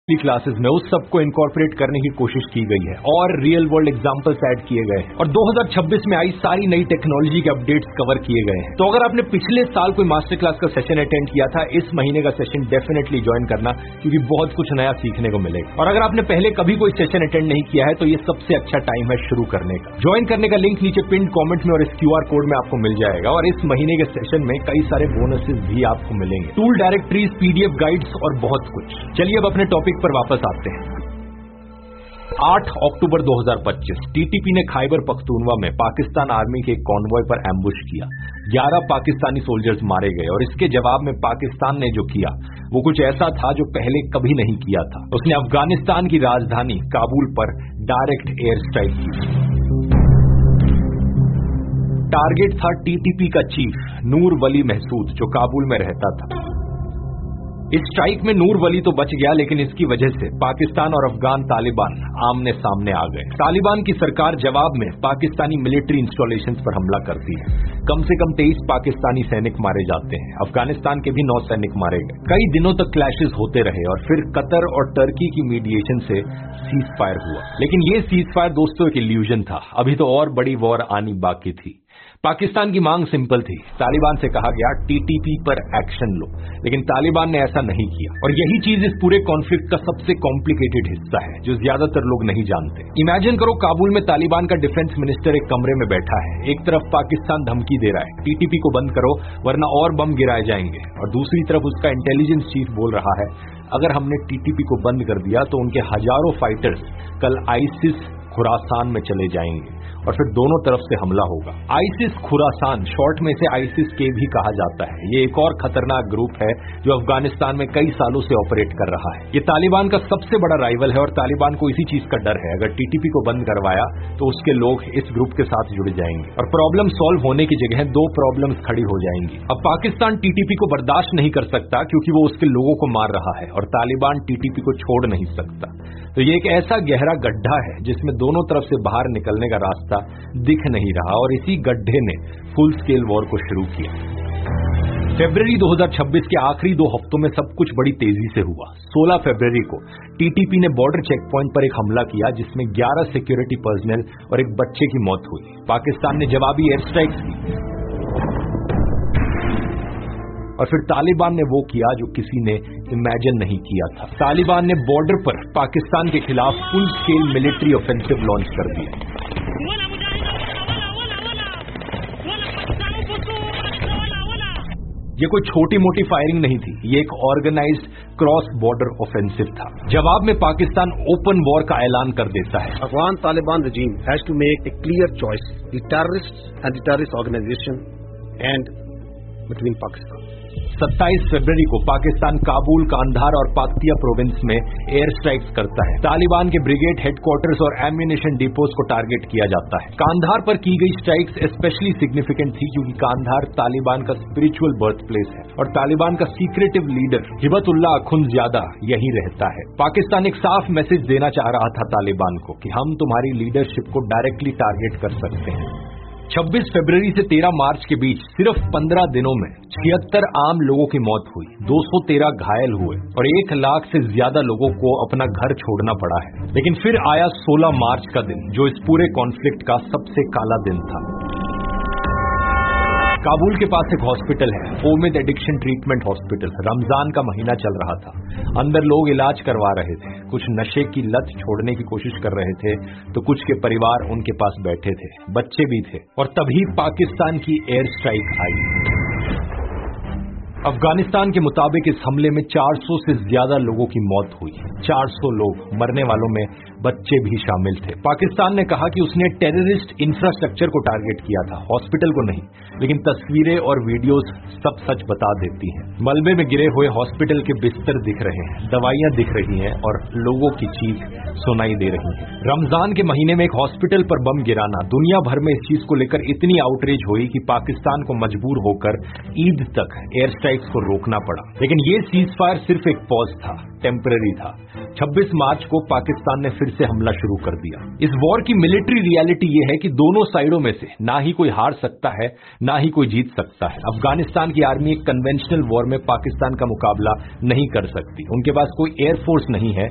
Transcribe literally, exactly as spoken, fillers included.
Classes में उस सबको इनकॉर्पोरेट करने की कोशिश की गई है और रियल वर्ल्ड एग्जांपल्स ऐड किए गए हैं और दो हज़ार छब्बीस में आई सारी नई टेक्नोलॉजी के अपडेट्स कवर किए गए हैं। तो अगर आपने पिछले साल कोई मास्टर क्लास का सेशन अटेंड किया था, इस महीने का सेशन डेफिनेटली ज्वाइन करना, क्योंकि बहुत कुछ नया सीखने को मिलेगा। और अगर आपने पहले कभी कोई सेशन अटेंड नहीं किया है तो ये सबसे अच्छा टाइम है शुरू करने का। ज्वाइन करने का लिंक नीचे पिन कॉमेंट में और इस क्यूआर कोड में आपको मिल जाएगा और इस महीने के सेशन में कई सारे बोनसेस भी आपको मिलेंगे, टूल डायरेक्टरीज, पीडीएफ गाइड्स और बहुत कुछ। चलिए अब अपने टॉपिक पर वापस आते हैं। आठ अक्टूबर दो हज़ार पच्चीस टीटीपी ने खैबर पख्तूनवा में पाकिस्तान आर्मी के एक कॉन्वॉय पर एम्बुश किया। ग्यारह पाकिस्तानी सोल्जर्स मारे गए और इसके जवाब में पाकिस्तान ने जो किया वो कुछ ऐसा था जो पहले कभी नहीं किया था। उसने अफगानिस्तान की राजधानी काबुल पर डायरेक्ट एयर स्ट्राइक की। टारगेट था टीटीपी का चीफ नूर वली महसूद, जो काबुल में रहता था। इस स्ट्राइक में नूर वली तो बच गया, लेकिन इसकी वजह से पाकिस्तान और अफगान तालिबान आमने सामने आ गए। तालिबान की सरकार जवाब में पाकिस्तानी मिलिट्री इंस्टॉलेशंस पर हमला करती है। कम से कम तेईस पाकिस्तानी सैनिक मारे जाते हैं। अफगानिस्तान के भी नौ सैनिक मारे गए। कई दिनों तक क्लैशेस होते रहे और फिर कतर और टर्की की मीडिएशन से सीज फायर हुआ। लेकिन ये सीज फायर दोस्तों एक इल्यूजन था, अभी तो और बड़ी वॉर आनी बाकी थी। पाकिस्तान की मांग सिंपल थी, तालिबान से कहा गया टीटीपी पर एक्शन लो, लेकिन तालिबान ने ऐसा नहीं किया। और यही चीज इस पूरे कॉन्फ्लिक्ट का सबसे कॉम्प्लिकेटेड हिस्सा है, जो ज्यादातर लोग नहीं जानते। इमेजिन करो काबुल में तालिबान का डिफेंस मिनिस्टर एक कमरे में बैठा है। एक तरफ पाकिस्तान धमकी दे रहा है, टीटीपी को बंद करो वरना और बम गिराए जाएंगे, और दूसरी तरफ उसका इंटेलिजेंस चीफ बोल रहा है, अगर हमने टीटीपी को बंद कर दिया तो उनके हजारों फाइटर्स कल आईसिस खुरासान में चले जाएंगे और फिर दोनों तरफ से हमला होगा। आईसिस खुरासान, शॉर्ट में से आईसिस के भी कहा जाता है, ये एक और खतरनाक ग्रुप है जो अफगानिस्तान में कई सालों से ऑपरेट कर रहा है। ये तालिबान का सबसे बड़ा राइवल है और तालिबान को इसी चीज का डर है, अगर टीटीपी को बंद करवाया तो उसके लोग इस ग्रुप के साथ जुड़ जाएंगे और प्रॉब्लम सॉल्व होने की जगह दो प्रॉब्लम्स खड़ी हो जाएंगी। अब पाकिस्तान टीटीपी को बर्दाश्त नहीं कर सकता क्योंकि वो उसके लोगों को मार रहा है, और तालिबान टीटीपी को छोड़ नहीं सकता। तो ये एक ऐसा गहरा गड्ढा है जिसमें दोनों तरफ से बाहर निकलने का रास्ता दिख नहीं रहा, और इसी गड्ढे ने फुल स्केल वॉर को शुरू किया। फरवरी दो हज़ार छब्बीस के आखिरी दो हफ्तों में सब कुछ बड़ी तेजी से हुआ। सोलह फरवरी को टीटीपी ने बॉर्डर चेक पॉइंट पर एक हमला किया जिसमें ग्यारह सिक्योरिटी पर्सनल और एक बच्चे की मौत हुई। पाकिस्तान ने जवाबी एयर स्ट्राइक्स की और फिर तालिबान ने वो किया जो किसी ने इमेजिन नहीं किया था। तालिबान ने बॉर्डर पर पाकिस्तान के खिलाफ full scale military offensive launch कर दिया। ये कोई छोटी मोटी फायरिंग नहीं थी, ये एक ऑर्गेनाइज्ड क्रॉस बॉर्डर ऑफेंसिव था। जवाब में पाकिस्तान ओपन वॉर का ऐलान कर देता है। Afghan Taliban regime has to make a clear choice, the terrorists and the terrorist organization and between Pakistan. सत्ताईस फरवरी को पाकिस्तान काबुल, कांधार और पाक्तिया प्रोविंस में एयर स्ट्राइक्स करता है। तालिबान के ब्रिगेड हेडक्वार्टर्स और एम्यूनेशन डिपोज को टारगेट किया जाता है। कांधार पर की गई स्ट्राइक्स स्पेशली सिग्निफिकेंट थी क्योंकि कांधार तालिबान का स्पिरिचुअल बर्थ प्लेस है और तालिबान का सीक्रेटिव लीडर हिबतुल्लाह अखुंदज़्यादा यहीं रहता है। पाकिस्तान एक साफ मैसेज देना चाह रहा था तालिबान को कि हम तुम्हारी लीडरशिप को डायरेक्टली टारगेट कर सकते हैं। छब्बीस फरवरी से तेरह मार्च के बीच सिर्फ पंद्रह दिनों में छिहत्तर आम लोगों की मौत हुई, दो सौ तेरह घायल हुए और एक लाख से ज्यादा लोगों को अपना घर छोड़ना पड़ा है। लेकिन फिर आया सोलह मार्च का दिन, जो इस पूरे कॉन्फ्लिक्ट का सबसे काला दिन था। काबुल के पास एक हॉस्पिटल है, Omid addiction treatment hospital. Ramzan का महीना चल रहा था, अंदर लोग इलाज करवा रहे थे, कुछ नशे की लत छोड़ने की कोशिश कर रहे थे तो कुछ के परिवार उनके पास बैठे थे, बच्चे भी थे। और तभी पाकिस्तान की एयर स्ट्राइक आई। अफगानिस्तान के मुताबिक इस हमले में चार सौ से ज्यादा लोगों की मौत हुई। चार सौ लोग, मरने वालों में बच्चे भी शामिल थे। पाकिस्तान ने कहा कि उसने टेररिस्ट इंफ्रास्ट्रक्चर को टारगेट किया था, हॉस्पिटल को नहीं, लेकिन तस्वीरें और वीडियोस सब सच बता देती हैं। मलबे में गिरे हुए हॉस्पिटल के बिस्तर दिख रहे हैं, दवाइयां दिख रही हैं और लोगों की चीख सुनाई दे रही है। रमजान के महीने में एक हॉस्पिटल पर बम गिराना, दुनिया भर में इस चीज को लेकर इतनी आउटरीच हुई कि पाकिस्तान को मजबूर होकर ईद तक एयर स्ट्राइक्स को रोकना पड़ा। लेकिन ये सीज फायर सिर्फ एक पॉज था, टेम्पररी था। छब्बीस मार्च को पाकिस्तान ने फिर से हमला शुरू कर दिया। इस वॉर की मिलिट्री रियलिटी ये है कि दोनों साइडों में से ना ही कोई हार सकता है ना ही कोई जीत सकता है। अफगानिस्तान की आर्मी एक कन्वेंशनल वॉर में पाकिस्तान का मुकाबला नहीं कर सकती, उनके पास कोई एयरफोर्स नहीं है